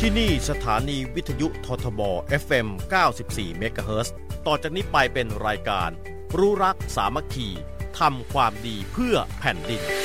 ที่นี่สถานีวิทยุททบ FM 94 เมกะเฮิรตซ์ต่อจากนี้ไปเป็นรายการรู้รักสามัคคีทำความดีเพื่อแผ่นดิน